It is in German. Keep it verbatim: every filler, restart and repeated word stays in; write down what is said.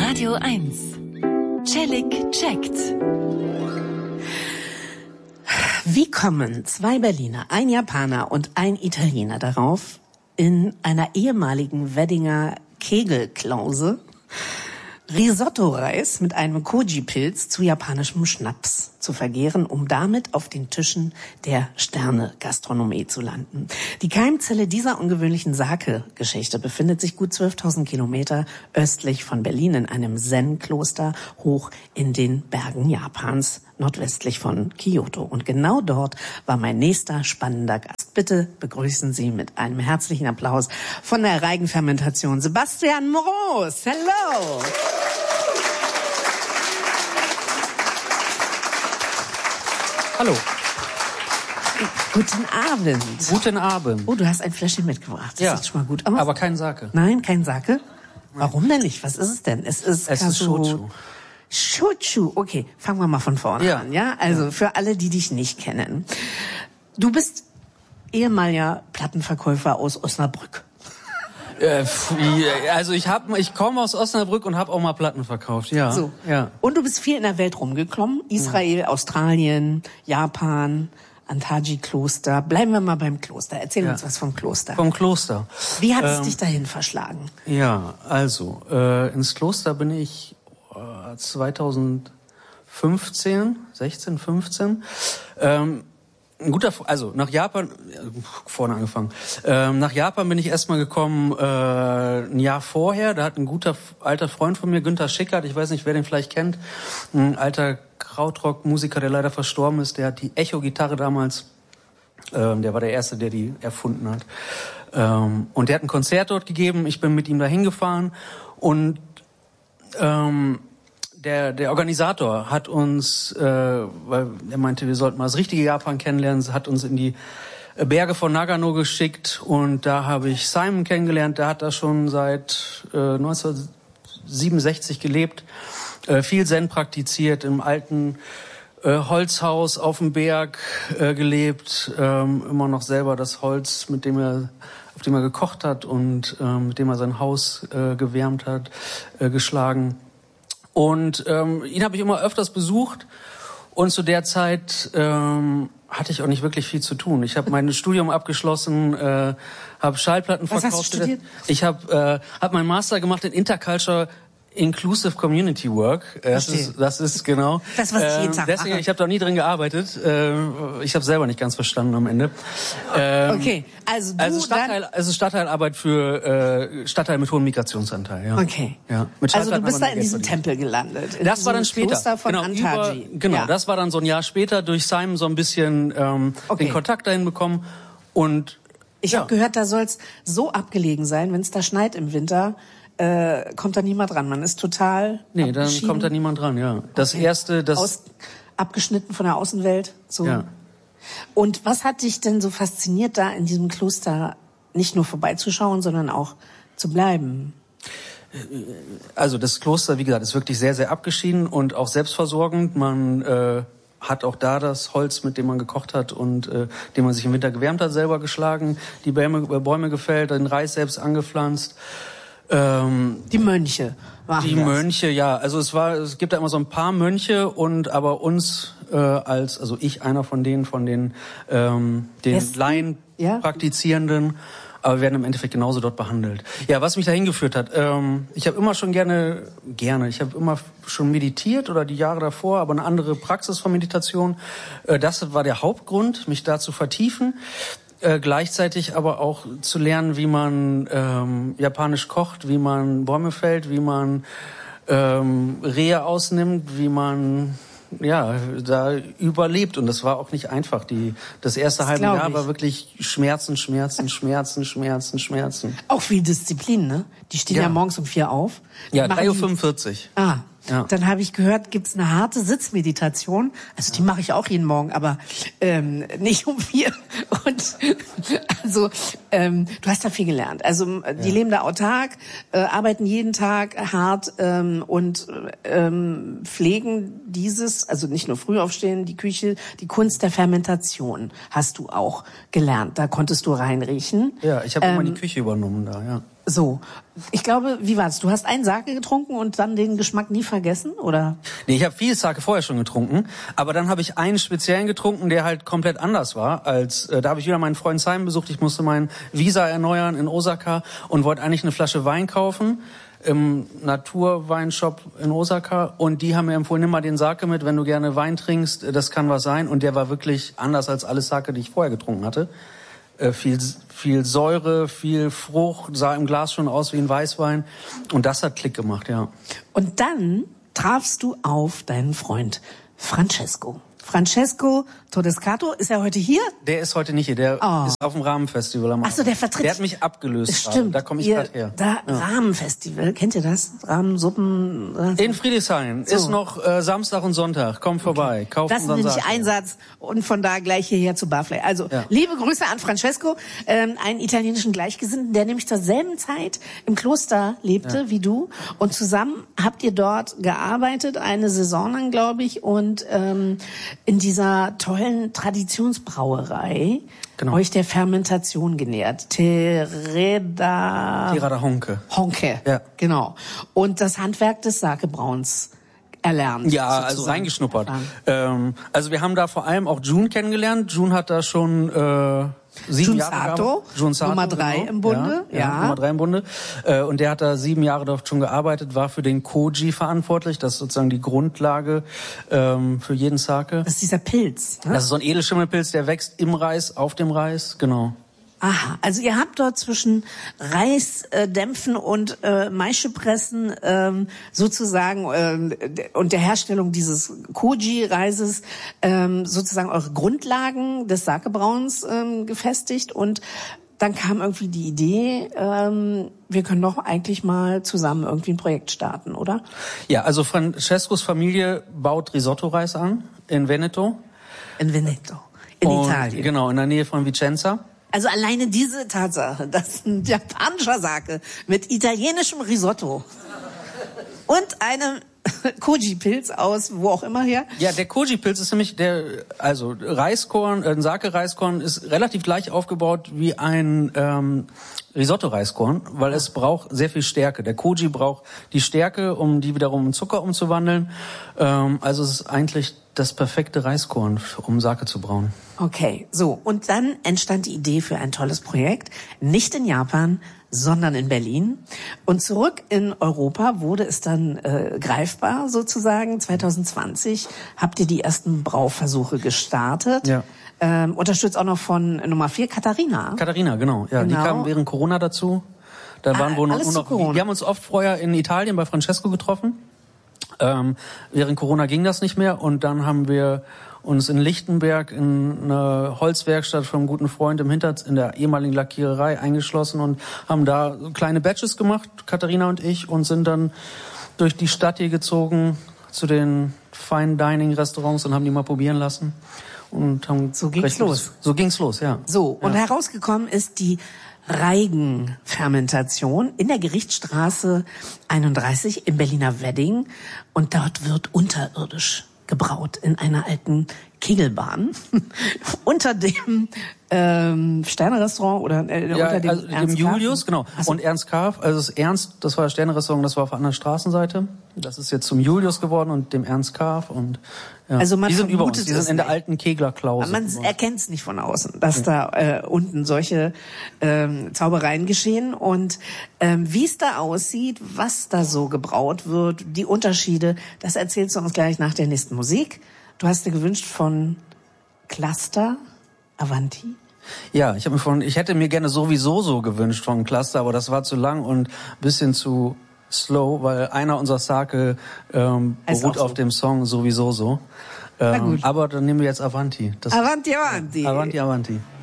Radio eins. Celik checkt. Wie kommen zwei Berliner, ein Japaner und ein Italiener darauf, in einer ehemaligen Weddinger Kegelklause Risotto-Reis mit einem Koji-Pilz zu japanischem Schnaps zu vergehren, um damit auf den Tischen der Sterne-Gastronomie zu landen. Die Keimzelle dieser ungewöhnlichen Sake-Geschichte befindet sich gut zwölftausend Kilometer östlich von Berlin in einem Zen-Kloster hoch in den Bergen Japans, nordwestlich von Kyoto. Und genau dort war mein nächster spannender Gast. Bitte begrüßen Sie mit einem herzlichen Applaus von der Reigenfermentation Sebastian Moros. Hello! Hallo. Guten Abend. Guten Abend. Oh, du hast ein Fläschchen mitgebracht. Das ja, sieht schon mal gut aus. Aber kein Sake. Nein, kein Sake? Warum denn nicht? Was ist es denn? Es ist, es ist Shochu. Shochu. Okay, fangen wir mal von vorne ja. an. Ja, also ja. Für alle, die dich nicht kennen. Du bist ehemaliger Plattenverkäufer aus Osnabrück. Also ich habe, ich komme aus Osnabrück und habe auch mal Platten verkauft, ja. So. Ja. Und du bist viel in der Welt rumgekommen: Israel, ja. Australien, Japan, Antaji-Kloster. Bleiben wir mal beim Kloster. Erzähl ja. uns was vom Kloster. Vom Kloster. Wie hat es ähm, dich dahin verschlagen? Ja, also äh, ins Kloster bin ich äh, zweitausendfünfzehn, sechzehn, fünfzehn. Ähm, Ein guter, also nach Japan, vorne angefangen. Ähm, nach Japan bin ich erstmal gekommen äh, ein Jahr vorher. Da hat ein guter alter Freund von mir, Günther Schickert, ich weiß nicht, wer den vielleicht kennt, ein alter Krautrock-Musiker, der leider verstorben ist. Der hat die Echo-Gitarre damals, ähm, der war der Erste, der die erfunden hat. Ähm, und der hat ein Konzert dort gegeben. Ich bin mit ihm da hingefahren und ähm, Der, der Organisator hat uns, äh, weil er meinte, wir sollten mal das richtige Japan kennenlernen, hat uns in die Berge von Nagano geschickt und da habe ich Simon kennengelernt. Der hat da schon seit äh, neunzehnhundertsiebenundsechzig gelebt, äh, viel Zen praktiziert, im alten äh, Holzhaus auf dem Berg äh, gelebt, ähm, immer noch selber das Holz, mit dem er auf dem er gekocht hat und äh, mit dem er sein Haus äh, gewärmt hat, äh, geschlagen. Und ähm, ihn habe ich immer öfters besucht und zu der Zeit ähm, hatte ich auch nicht wirklich viel zu tun. Ich habe mein Studium abgeschlossen, äh, habe Schallplatten Was verkauft. Hast du studiert? Ich habe äh, hab meinen Master gemacht in Interculture Inclusive Community Work. Das ist, das ist genau. Das, was ich jeden Tag deswegen, mache. Ich habe da nie drin gearbeitet. Äh, ich habe selber nicht ganz verstanden am Ende. Ähm, okay, also du also Stadtteil, dann also Stadtteilarbeit für äh, Stadtteil mit hohem Migrationsanteil. Ja. Okay. Ja. Mit also du bist da in Geld diesem verdient. Tempel gelandet. In Das war dann später. Kloster von genau, Antaji. Über, genau, ja. Das war dann so ein Jahr später durch Simon so ein bisschen ähm, okay. den Kontakt dahin bekommen und ich ja. habe gehört, da soll's so abgelegen sein, wenn es da schneit im Winter. Äh, kommt da niemand dran. Man ist total Nee, dann kommt da niemand dran, ja. Das okay. erste, das Aus, abgeschnitten von der Außenwelt, so. Ja. Und was hat dich denn so fasziniert, da in diesem Kloster nicht nur vorbeizuschauen, sondern auch zu bleiben? Also das Kloster, wie gesagt, ist wirklich sehr, sehr abgeschieden und auch selbstversorgend. Man äh, hat auch da das Holz, mit dem man gekocht hat und äh, dem man sich im Winter gewärmt hat, selber geschlagen, die Bäume, Bäume gefällt, den Reis selbst angepflanzt. Ähm, die Mönche machen Die das. Mönche, ja. Also es war, es gibt da immer so ein paar Mönche und aber uns äh, als, also ich einer von denen, von den ähm, den Westen? Laien Ja. Praktizierenden, aber wir werden im Endeffekt genauso dort behandelt. Ja, was mich dahin geführt hat, ähm, ich habe immer schon gerne, gerne, ich habe immer schon meditiert oder die Jahre davor, aber eine andere Praxis von Meditation. Äh, das war der Hauptgrund, mich da zu vertiefen. Äh, gleichzeitig aber auch zu lernen, wie man ähm, japanisch kocht, wie man Bäume fällt, wie man ähm, Rehe ausnimmt, wie man ja da überlebt. Und das war auch nicht einfach. Die das erste Das halbe glaub Jahr ich. war wirklich Schmerzen, Schmerzen, Schmerzen, Schmerzen, Schmerzen. Auch viel Disziplin, ne? Die stehen ja, Ja. morgens um vier auf. Ja, Machen drei Uhr die- fünfundvierzig. Ah, Ja. dann habe ich gehört, gibt's eine harte Sitzmeditation. Also die mache ich auch jeden Morgen, aber ähm, nicht um vier. Und also ähm, du hast da viel gelernt. Also die Ja. leben da autark, äh, arbeiten jeden Tag hart ähm, und ähm, pflegen dieses, also nicht nur früh aufstehen, die Küche, die Kunst der Fermentation hast du auch gelernt. Da konntest du reinriechen. Ja, ich habe Ähm, immer die Küche übernommen da, ja. So, ich glaube, wie war's? Du hast einen Sake getrunken und dann den Geschmack nie vergessen, oder? Nee, ich habe viel Sake vorher schon getrunken, aber dann habe ich einen speziellen getrunken, der halt komplett anders war. Als äh, da habe ich wieder meinen Freund Simon besucht. Ich musste mein Visa erneuern in Osaka und wollte eigentlich eine Flasche Wein kaufen im Naturweinshop in Osaka, und die haben mir empfohlen, nimm mal den Sake mit, wenn du gerne Wein trinkst, das kann was sein. Und der war wirklich anders als alles Sake, die ich vorher getrunken hatte. Äh, viel viel Säure, viel Frucht, sah im Glas schon aus wie ein Weißwein, und das hat Klick gemacht, ja. Und dann trafst du auf deinen Freund Francesco. Francesco Todescato, ist er heute hier? Der ist heute nicht hier, der oh. ist auf dem Rahmenfestival am Abend. Ach so, der vertritt. Der hat mich abgelöst. Stimmt. Da komme ich gerade her. Da ja. Rahmenfestival, kennt ihr das? Rahmensuppen. In Friedrichshain so. Ist noch äh, Samstag und Sonntag. Kommt vorbei, okay. Kauft das unseren ist Sake. nämlich Einsatz und von da gleich hierher zu Barfly. Also ja. liebe Grüße an Francesco, ähm, einen italienischen Gleichgesinnten, der nämlich zur selben Zeit im Kloster lebte ja. wie du, und zusammen habt ihr dort gearbeitet, eine Saison lang, glaube ich, und ähm, in dieser tollen Traditionsbrauerei genau. euch der Fermentation genähert. Tereda... Terada Honke. Honke, ja. genau. Und das Handwerk des Sakebrauens erlernt. Ja, sozusagen. Also reingeschnuppert. Ähm, also wir haben da vor allem auch June kennengelernt. June hat da schon... Äh Sieben Jun Jahre Sato, Jun Sato, Nummer drei genau. im Bunde. Ja, ja. ja, Nummer drei im Bunde. Äh, und der hat da sieben Jahre dort schon gearbeitet, war für den Koji verantwortlich. Das ist sozusagen die Grundlage ähm, für jeden Sake. Das ist dieser Pilz. Ne? Das ist so ein Edelschimmelpilz, der wächst im Reis, auf dem Reis, genau. Aha, also ihr habt dort zwischen Reisdämpfen äh, und äh, Maischepressen ähm, sozusagen äh, und der Herstellung dieses Koji-Reises ähm, sozusagen eure Grundlagen des Sakebrauens ähm, gefestigt, und dann kam irgendwie die Idee, ähm, wir können doch eigentlich mal zusammen irgendwie ein Projekt starten, oder? Ja, also Francescos Familie baut Risotto-Reis an in Veneto. In Veneto, in und, Italien. Genau, in der Nähe von Vicenza. Also alleine diese Tatsache, dass ein japanischer Sake mit italienischem Risotto und einem Koji-Pilz aus, wo auch immer her. Ja, der Koji-Pilz ist nämlich der, also Reiskorn, ein Sake-Reiskorn ist relativ gleich aufgebaut wie ein ähm, Risotto-Reiskorn, weil es braucht sehr viel Stärke. Der Koji braucht die Stärke, um die wiederum in Zucker umzuwandeln. Ähm, also es ist eigentlich das perfekte Reiskorn, um Sake zu brauen. Okay, so. Und dann entstand die Idee für ein tolles Projekt. Nicht in Japan, sondern in Berlin. Und zurück in Europa wurde es dann äh, greifbar sozusagen. zwanzig zwanzig habt ihr die ersten Brauversuche gestartet. Ja. Ähm, unterstützt auch noch von Nummer vier, Katharina. Katharina, genau. Ja, genau. Die kam während Corona dazu. Da ah, waren wir nur alles noch. zu Corona. Wir haben uns oft vorher in Italien bei Francesco getroffen. Ähm, während Corona ging das nicht mehr, und dann haben wir uns in Lichtenberg in eine Holzwerkstatt von einem guten Freund im Hinter in der ehemaligen Lackiererei eingeschlossen und haben da kleine Batches gemacht, Katharina und ich, und sind dann durch die Stadt hier gezogen zu den Fine Dining Restaurants und haben die mal probieren lassen. Und haben so ging's los. So ging's los, ja. So, und ja. herausgekommen ist die Reigenfermentation in der Gerichtsstraße einunddreißig im Berliner Wedding, und dort wird unterirdisch gebraut in einer alten Kegelbahn unter dem ähm, Sterne-Restaurant oder äh, ja, unter dem, also Ernst dem Julius, Karf. genau. So. Und Ernst Karf, also das Ernst, das war das Sterne-Restaurant, das war auf der anderen Straßenseite. Das ist jetzt zum Julius geworden und dem Ernst Karf, und ja. Also man die sind über uns, die sind in der nicht. alten Kegler-Klause. Man erkennt es nicht von außen, dass da äh, unten solche ähm, Zaubereien geschehen. Und ähm, wie es da aussieht, was da so gebraut wird, die Unterschiede, das erzählst du uns gleich nach der nächsten Musik. Du hast dir gewünscht von Cluster Avanti. Ja, ich habe mir von, ich hätte mir gerne sowieso so gewünscht von Cluster, aber das war zu lang und ein bisschen zu slow, weil einer unserer Sake ähm, beruht so. auf dem Song sowieso so. Ähm, aber dann nehmen wir jetzt Avanti. Das Avanti, Avanti. Avanti, Avanti.